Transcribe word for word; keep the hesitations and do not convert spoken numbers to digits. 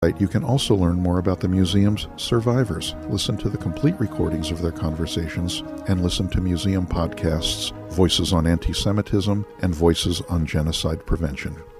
You can also learn more about the museum's survivors, listen to the complete recordings of their conversations, and listen to museum podcasts, Voices on Anti-Semitism and Voices on Genocide Prevention.